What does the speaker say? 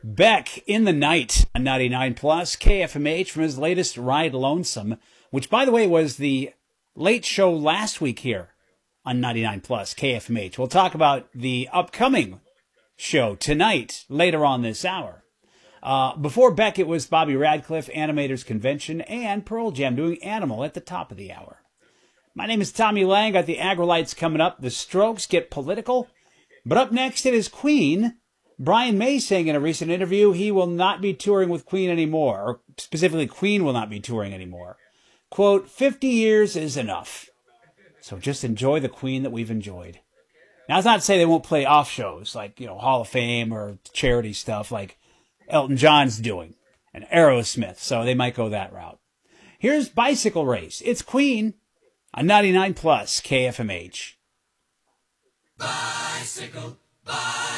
Beck in the Night on 99 Plus, KFMH from his latest Ride Lonesome, which, by the way, was the late show last week here on 99 Plus, KFMH. We'll talk about the upcoming show tonight, later on this hour. Before Beck, it was Bobby Radcliffe, Animators Convention, and Pearl Jam doing Animal at the top of the hour. My name is Tommy Lang. Got the Aggrolites coming up. The Strokes get political. But up next, it is Queen. Brian May saying in a recent interview he will not be touring with Queen anymore, or specifically Queen will not be touring anymore. Quote, 50 years is enough. So just enjoy the Queen that we've enjoyed. Now, that's not to say they won't play off shows like, Hall of Fame or charity stuff like Elton John's doing and Aerosmith, so they might go that route. Here's Bicycle Race. It's Queen on 99 Plus KFMH. Bicycle, bicycle.